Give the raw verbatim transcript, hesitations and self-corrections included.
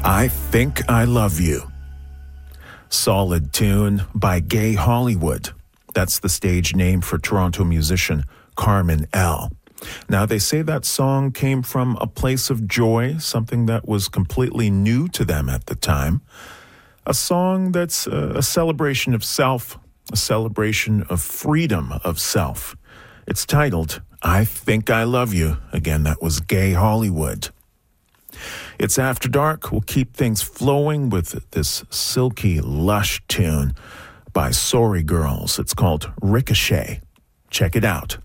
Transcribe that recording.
I Think I Love You. Solid tune by Gay Hollywood. That's the stage name for Toronto musician Carmen L. Now, they say that song came from a place of joy, something that was completely new to them at the time. A song that's a, a celebration of self, a celebration of freedom of self. It's titled, I Think I Love You. Again, that was Gay Hollywood. It's After Dark. We'll keep things flowing with this silky, lush tune by Sorry Girls. It's called Ricochet. Check it out.